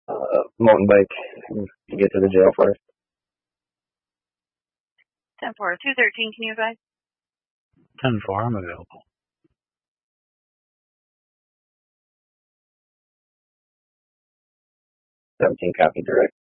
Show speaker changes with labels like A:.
A: mountain bike to get to the jail first.
B: 10-4, 213, can you advise?
C: 10-4, I'm available.
A: 17 copy direct.